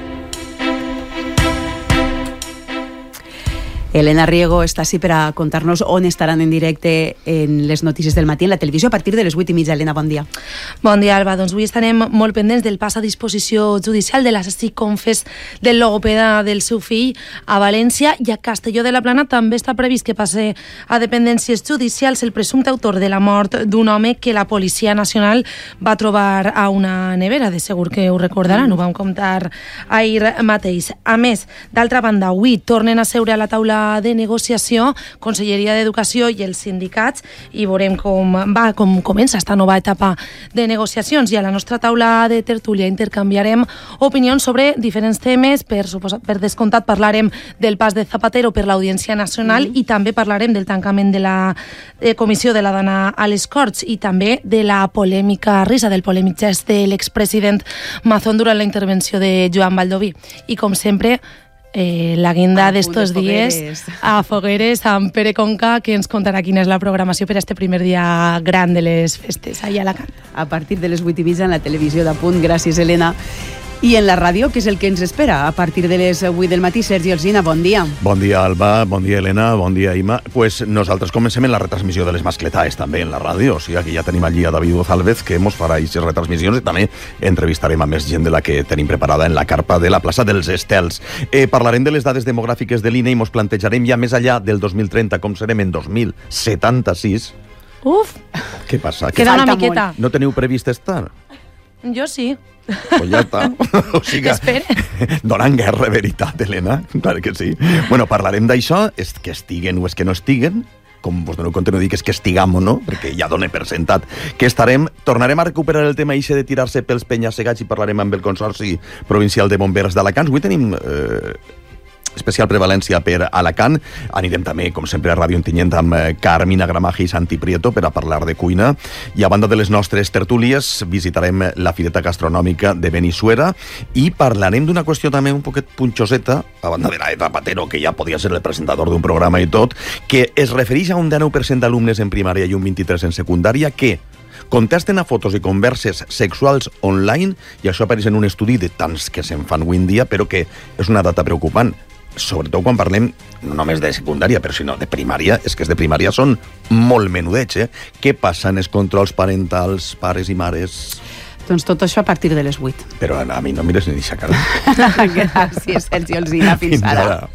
Elena Riego està així per a contar-nos on estaran en directe en les notícies del matí en la televisió a partir de les 8:30. Elena, bon dia. Bon dia, Alba. Doncs avui estarem molt pendents del pas a disposició judicial de l'assassinat confés del logopeda del seu fill a València, i a Castelló de la Plana també està previst que passe a dependències judicials el presumpte autor de la mort d'un home que la Policia Nacional va trobar a una nevera. De segur que ho recordaran, ho vam contar ahir mateix. A més, d'altra banda, avui tornen a seure a la taula de negociació Conselleria d'Educació i els sindicats i veurem com comença esta nova etapa de negociacions. I a la nostra taula de tertúlia intercanviarem opinions sobre diferents temes. Per descomptat parlarem del pas de Zapatero per l'Audiència Nacional i també parlarem del tancament de la comissió de la dona a les Corts i també de la polèmica risa, del polèmic gest de l'expresident Mazón durant la intervenció de Joan Baldoví. I com sempre, la guinda d'estos dies a Fogueres amb Pere Conca, que ens contarà quina és la programació per a este primer dia gran de les festes allà a Alacant. A partir de les 8:30 en la televisió d'Apunt. Gràcies, Elena. I en la ràdio, què és el que ens espera? A partir de les 8 del matí, Sergi Alsina, bon dia. Bon dia, Alba, bon dia, Helena, bon dia, Ima. Pues nosaltres comencem en la retransmissió de les mascletaes també en la ràdio, o sigui, aquí ja tenim allí a David González que mos farà aquestes retransmissions i també entrevistarem a més gent de la que tenim preparada en la carpa de la plaça dels Estels. Parlarem de les dades demogràfiques de l'INE i mos plantejarem ja més allà del 2030, com serem en 2076. Uf! Què passa? Queda una miqueta. No teniu previst estar? Jo sí. Pues ja està. O sigui, donant guerra, veritat, Helena. Clar que sí. Bueno, parlarem d'això, és que estiguen o és que no estiguen, com vos doneu compte no dic és que estigam o no, perquè ja dona per sentat que estarem. Tornarem a recuperar el tema ixe de tirar-se pels penya-segats i parlarem amb el Consorci Provincial de Bombers d'Alacant. Avui tenim especial prevalència per Alacant. Anirem també, com sempre, a Ràdio Ontinyent amb Carmina Gramaje i Santi Prieto per a parlar de cuina. I a banda de les nostres tertúlies, visitarem la Fireta Gastronòmica de Benissuera i parlarem d'una qüestió també un poquet punxoseta, a banda de la de Zapatero, que ja podia ser el presentador d'un programa i tot, que es refereix a un 19% d'alumnes en primària i un 23% en secundària que contesten a fotos i converses sexuals online, i això apareix en un estudi de tants que se'n fan avui en dia, però que és una data preocupant. Sobretot quan parlem no només de secundària, però sinó de primària. És que els de primària són molt menudets, Què passa en els controls parentals, pares i mares? Doncs tot això a partir de les 8. Però a mi no mires ni deixa cara. Gràcies, Sergi Alsina. Fins ara.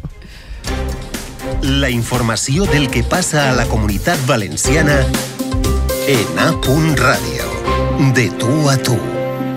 La informació del que passa a la Comunitat Valenciana en A.Radio. De tú a tú.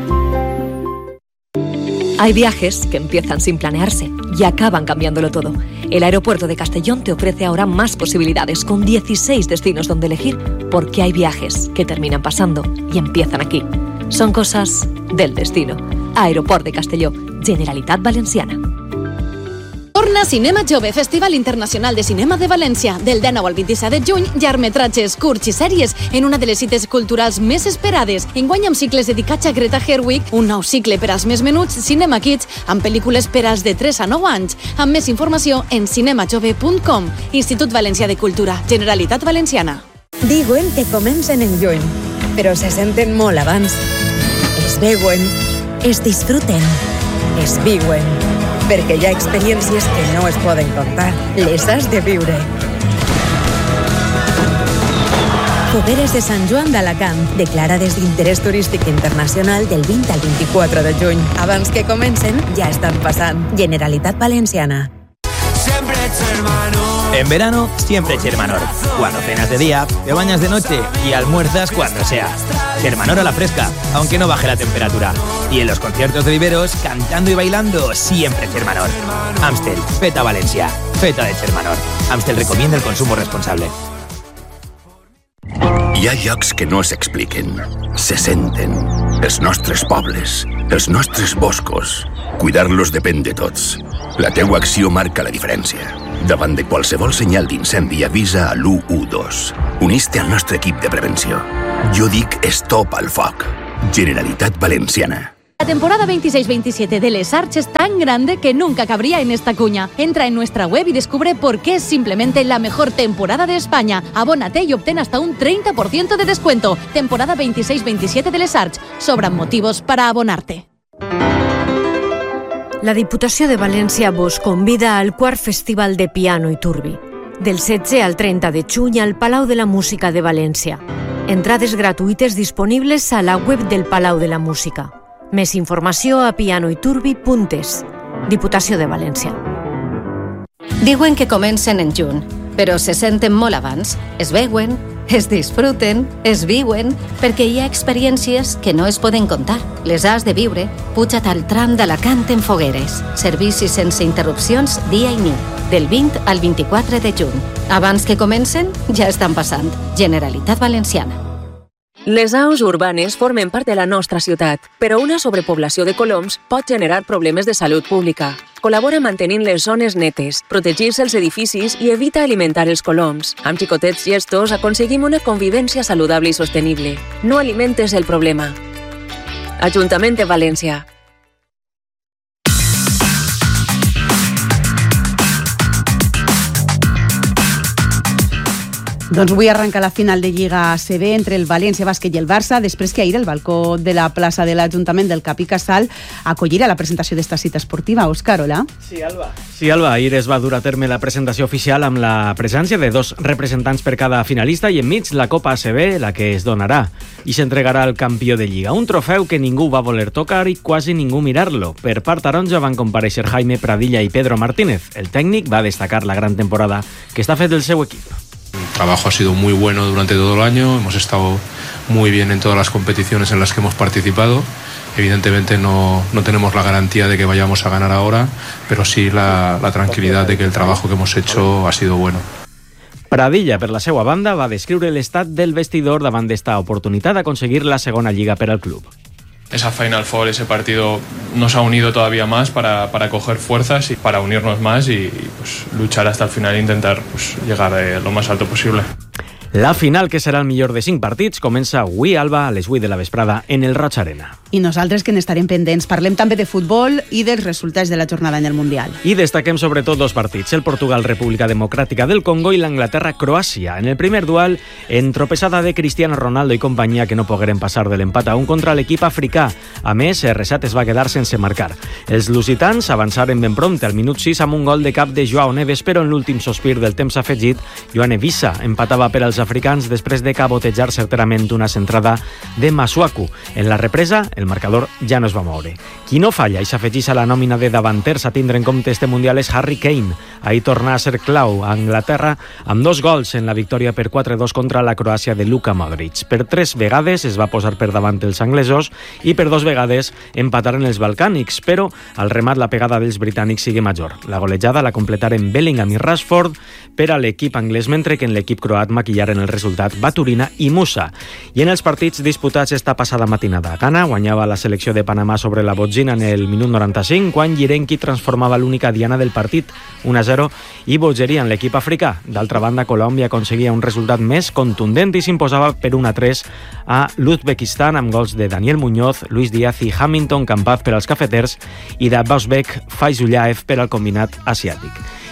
Hay viajes que empiezan sin planearse y acaban cambiándolo todo. El aeropuerto de Castellón te ofrece ahora más posibilidades, con 16 destinos donde elegir, porque hay viajes que terminan pasando y empiezan aquí. Son cosas del destino. Aeroport de Castelló, Generalitat Valenciana. Torna Cinema Jove, Festival Internacional de Cinema de València. Del 19 al 27 de juny, llargmetratges, curts i sèries en una de les cites culturals més esperades. Enguany amb cicles dedicats a Greta Gerwig, un nou cicle per als més menuts, Cinema Kids, amb pel·lícules per als de 3 a 9 anys. Amb més informació en cinemajove.com. Institut Valencià de Cultura, Generalitat Valenciana. Diuen que comencen en juny, però se senten molt abans. Es veuen, es disfruten, es viuen. perquè hi ha experiències que no es poden contar. Les has de viure. Fogueres de Sant Joan d'Alacant, declarades d'interès turístic internacional del 20 al 24 de juny. Abans que comencen, ja estan passant. Generalitat Valenciana. En verano, siempre Chermanor. Cuando cenas de día, te bañas de noche y almuerzas cuando sea. Chermanor a la fresca, aunque no baje la temperatura. Y en los conciertos de viveros, cantando y bailando, siempre Chermanor. Amstel, feta Valencia, feta de Chermanor. Amstel recomienda el consumo responsable. Hi ha llocs que no s'expliquen, se senten. Els nostres pobles, els nostres boscos. Cuidar-los depèn de tots. La teua acció marca la diferència. Davant de qualsevol senyal d'incendi, avisa a l'112. Unís-te al nostre equip de prevenció. Jo dic stop al foc. Generalitat Valenciana. La temporada 26-27 de Les Arts es tan grande que nunca cabría en esta cuña. Entra en nuestra web y descubre por qué es simplemente la mejor temporada de España. Abónate y obtén hasta un 30% de descuento. Temporada 26-27 de Les Arts. Sobran motivos para abonarte. La Diputació de València vos convida al quart Festival de Piano i Turbi, del 16 al 30 de juny al Palau de la Música de València. Entrades gratuïtes disponibles a la web del Palau de la Música. Més informació a pianoiturbi.es. Diputació de València. Diuen que comencen en juny, però se senten molt abans. Es veuen, es disfruten, es viuen, perquè hi ha experiències que no es poden contar. Les has de viure. Puja't al tram d'Alacant en Fogueres. Servicis sense interrupcions dia i nit, del 20 al 24 de juny. Abans que comencen, ja estan passant. Generalitat Valenciana. Les aus urbanes formen part de la nostra ciutat, però una sobrepoblació de coloms pot generar problemes de salut pública. Col·labora mantenint les zones netes, protegir-se els edificis i evita alimentar els coloms. Amb xicotets gestos aconseguim una convivència saludable i sostenible. No alimentes el problema. Ajuntament de València. Doncs avui arrenca la final de Lliga ACB entre el València Bàsquet i el Barça, després que ahir el balcó de la plaça de l'Ajuntament del Cap i Casal acollirà la presentació d'esta cita esportiva. Òscar, hola. Sí, Alba, ahir es va dur a terme la presentació oficial amb la presència de 2 representants per cada finalista i enmig la Copa ACB, la que es donarà, i s'entregarà al campió de Lliga. Un trofeu que ningú va voler tocar i quasi ningú mirar-lo. Per part taronja van comparèixer Jaime Pradilla i Pedro Martínez. El tècnic va destacar la gran temporada que està fet del seu equip. El trabajo ha sido muy bueno durante todo el año, hemos estado muy bien en todas las competiciones en las que hemos participado. Evidentemente no tenemos la garantía de que vayamos a ganar ahora, pero sí la tranquilidad de que el trabajo que hemos hecho ha sido bueno. Pradilla, per la seva banda, va descriure l'estat del vestidor davant d'esta oportunitat d'aconseguir la segona lliga per al club. Esa Final Four, ese partido nos ha unido todavía más para coger fuerzas y para unirnos más y pues, luchar hasta el final e intentar pues, llegar lo más alto posible. La final, que serà el millor de 5 partits, comença avui, Alba, a les 8 de la vesprada en el Roig Arena. I nosaltres que n'estarem pendents. Parlem també de futbol i dels resultats de la jornada en el Mundial. I destaquem sobretot 2 partits, el Portugal-República Democràtica del Congo i l'Anglaterra-Croàcia. En el primer duel, entropessada de Cristiano Ronaldo i companyia que no pogueren passar de l'empat a 1 contra l'equip africà. A més, R7 es va quedar sense marcar. Els lusitans avançaren ben prompte al minut 6 amb un gol de cap de Joao Neves, però en l'últim sospir del temps afegit, Joan Evisa empatava per als africans després de cabotejar certerament una centrada de Masuaku. En la represa, el marcador ja no es va moure. Qui no falla i s'afegeix a la nòmina de davanters a tindre en compte este Mundial és Harry Kane. Ahir torna a ser clau a Anglaterra amb 2 gols en la victòria per 4-2 contra la Croàcia de Luka Modric. Per 3 vegades es va posar per davant els anglesos i per 2 vegades empataren els balcànics, però al remat la pegada dels britànics sigue major. La golejada la completaren Bellingham i Rashford per a l'equip anglès, mentre que en l'equip croat maquillaren el resultat Baturina i Musa. I en els partits disputats esta passada matinada, Ghana guanyava la selecció de Panamà sobre la Botzina en el minut 95, quan Yirenki transformava l'única diana del partit, 1-0, i bogeria en l'equip africà. D'altra banda, Colòmbia aconseguia un resultat més contundent i s'imposava per 1-3 a l'Uzbekistan amb gols de Daniel Muñoz, Luis Díaz i Hamilton Campaz per als cafeters i de Bosbek Faizullaev per al combinat asiàtic.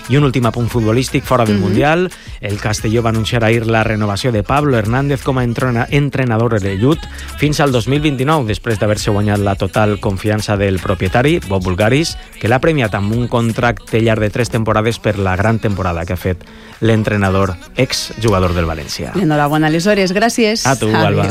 I un últim apunt futbolístic fora del Mundial. El Castelló va anunciar ahir la renovació de Pablo Hernández com a entrenador de Llut fins al 2029, després d'haver-se guanyat la total confiança del propietari, Bob Bulgaris, que l'ha premiat amb un contracte llarg de 3 temporades per la gran temporada que ha fet l'entrenador, exjugador del València. Enhorabona, aleshores, gràcies. A tu, Alba.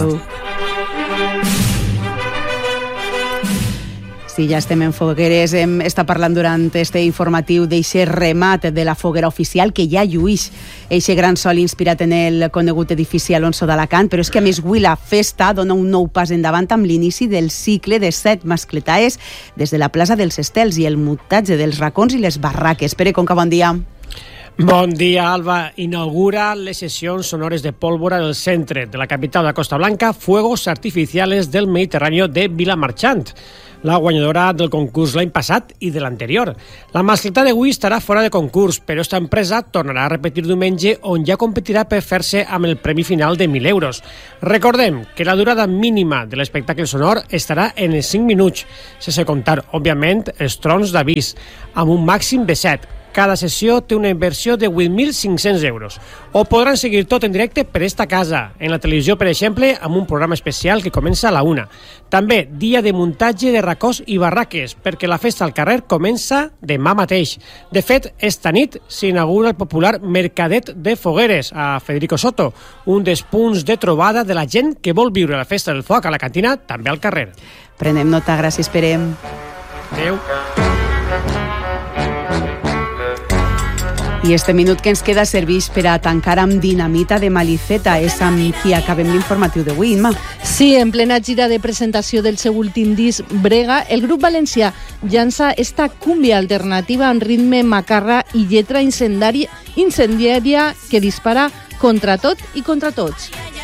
Sí, ja estem en Fogueres, hem estat parlant durant este informatiu d'eixe remat de la foguera oficial que ja lluïx eixe gran sol inspirat en el conegut edifici Alonso d'Alacant, però és que a més avui la festa dona un nou pas endavant amb l'inici del cicle de 7 mascletaes des de la plaça dels Estels i el muntatge dels racons i les barraques. Pere Conca, bon dia. Bon dia, Alba. Inaugura les sessions sonores de pólvora del centre de la capital de Costa Blanca, Fuegos Artificiales del Mediterráneo de Vilamarchant, la guanyadora del concurs l'any passat i de l'anterior. La mascleta d'avui estarà fora de concurs, però esta empresa tornarà a repetir diumenge, on ja competirà per fer-se amb el premi final de 1.000 euros. Recordem que la durada mínima de l'espectacle sonor estarà en els 5 minuts, sense comptar, òbviament, els trons d'avís, amb un màxim de 7. Cada sessió té una inversió de 8.500 euros. O podran seguir tot en directe per esta casa, en la televisió, per exemple, amb un programa especial que comença a la 1. També dia de muntatge de racons i barraques, perquè la festa al carrer comença demà mateix. De fet, esta nit s'inaugura el popular Mercadet de Fogueres a Federico Soto, un dels punts de trobada de la gent que vol viure la festa del foc a la cantina, també al carrer. Prenem nota, gràcies, Pere. Adéu. I este minut que ens queda serveix per a tancar amb Dinamita de Maliceta. És amb qui acabem l'informatiu d'avui, Imma. Sí, en plena gira de presentació del seu últim disc, Brega, el grup valencià llança esta cúmbia alternativa en ritme macarra i lletra incendiària que dispara contra tot i contra tots.